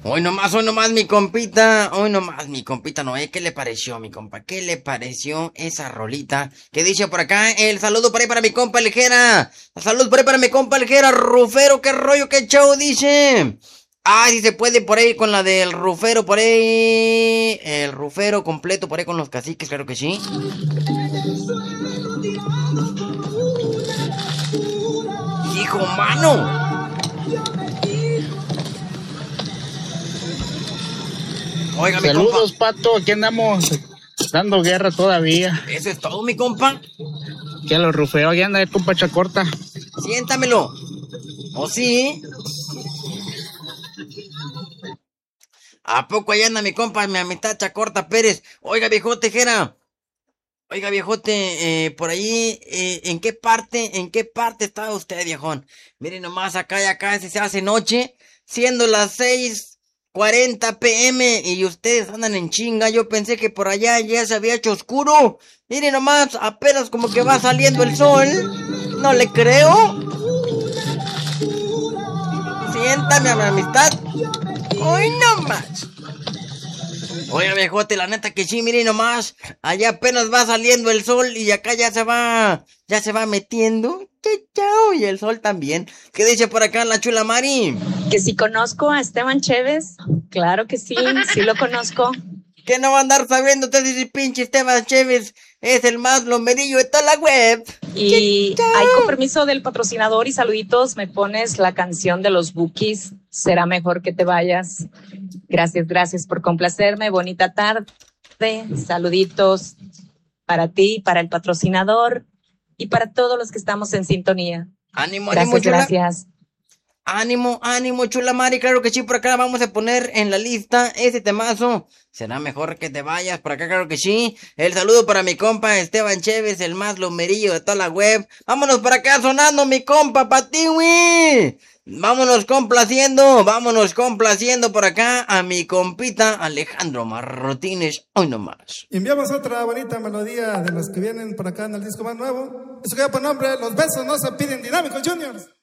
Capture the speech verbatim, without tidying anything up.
Hoy nomás, hoy nomás mi compita, hoy nomás mi compita Noé, ¿qué le pareció mi compa? ¿Qué le pareció esa rolita? ¿Qué dice por acá? El saludo por ahí para mi compa Ligera. El saludo por ahí para mi compa Ligera. Rufero, qué rollo, qué show, dice. Ah, si se puede por ahí con la del Rufero, por ahí. El Rufero completo por ahí con los caciques, claro que sí. Hijo, mano. Oiga, mi compa. Saludos, Pato, aquí andamos dando guerra todavía. Eso es todo, mi compa. Que a los ruferos, aquí anda el compa Chacorta. Siéntamelo. ¿O sí? ¿A poco allá anda mi compa, mi amistad Chacorta Pérez? Oiga, viejote, Jera. Oiga, viejote, eh, por ahí, eh, ¿en qué parte, en qué parte está usted, viejón? Miren nomás, acá y acá se hace noche, siendo las seis cuarenta pm y ustedes andan en chinga. Yo pensé que por allá ya se había hecho oscuro. Miren nomás, apenas como que va saliendo el sol. No le creo. Siéntame a mi amistad. Hoy nomás. Oiga, viejote, la neta que sí, miren nomás. Allá apenas va saliendo el sol y acá ya se va, ya se va metiendo. Chao, y el sol también. ¿Qué dice por acá la chula Mari? Que si conozco a Esteban Chévez, claro que sí, sí lo conozco. ¿Qué no va a andar sabiendo usted si pinche Esteban Chévez es el más lomerillo de toda la web? Y hay con permiso del patrocinador y saluditos, me pones la canción de los Bukis, será mejor que te vayas. Gracias, gracias por complacerme, bonita tarde, saluditos para ti, para el patrocinador y para todos los que estamos en sintonía. Ánimo, gracias, ánimo, chula. Gracias. Ánimo, ánimo, chula Mari, claro que sí, por acá vamos a poner en la lista ese temazo. Será mejor que te vayas, por acá claro que sí. El saludo para mi compa Esteban Chévez, el más lomerillo de toda la web. Vámonos por acá sonando mi compa Patiwi. Vámonos complaciendo, vámonos complaciendo por acá a mi compita Alejandro Martínez, hoy nomás. Enviamos otra bonita melodía de los que vienen por acá en el disco más nuevo. Eso queda por nombre, Los Besos No Se Piden, Dinámicos Juniors.